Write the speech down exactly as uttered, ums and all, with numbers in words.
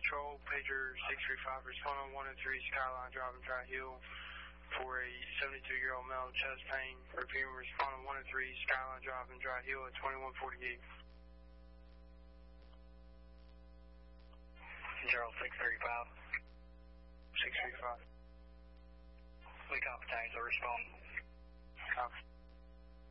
Patrol, pager six three five, respond on one oh three Skyline Drive and Dry Hill for a seventy-two-year-old male with chest pain. Repeat, respond on one oh three Skyline Drive and Dry Hill at twenty-one forty-eight. Gerald six thirty-five. six three five. We copy, Tangs, respond. Copy.